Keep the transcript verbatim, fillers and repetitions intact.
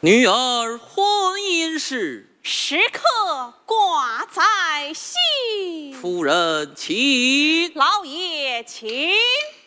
女儿婚姻事， 时刻挂在心。 夫人请。 老爷请。